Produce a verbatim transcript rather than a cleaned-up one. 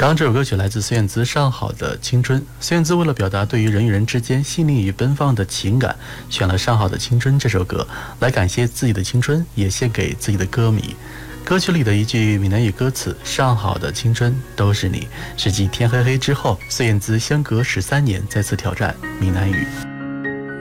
刚刚这首歌曲来自孙燕姿《上好的青春》。孙燕姿为了表达对于人与人之间细腻与奔放的情感，选了《上好的青春》这首歌，来感谢自己的青春，也献给自己的歌迷。歌曲里的一句闽南语歌词“上好的青春都是你”，是继天黑黑之后，孙燕姿相隔十三年再次挑战闽南语。